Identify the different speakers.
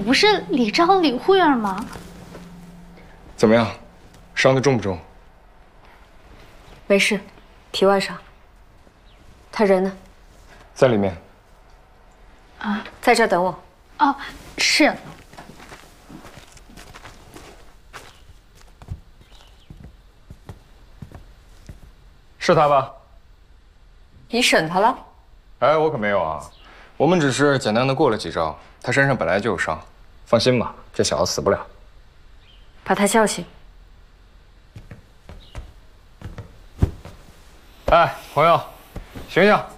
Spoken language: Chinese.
Speaker 1: 不是李昭李护院吗？
Speaker 2: 怎么样，伤得重不重？
Speaker 3: 没事，体外伤。他人呢？
Speaker 2: 在里面。
Speaker 1: 啊，
Speaker 3: 在这儿等我。
Speaker 1: 哦，是。
Speaker 2: 是他吧？
Speaker 3: 你审他了？
Speaker 2: 哎，我可没有啊，我们只是简单的过了几招。他身上本来就有伤，放心吧，这小子死不了。
Speaker 3: 把他叫醒。
Speaker 2: 哎，朋友，醒醒！